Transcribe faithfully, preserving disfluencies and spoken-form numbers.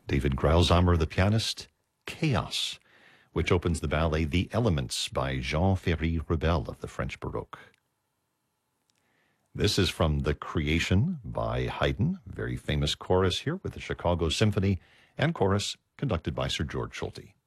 David Grausamer, the pianist, Chaos, which opens the ballet The Elements by Jean-Ferry Rebel of the French Baroque. This is from The Creation by Haydn, very famous chorus here with the Chicago Symphony, and chorus conducted by Sir George Solti.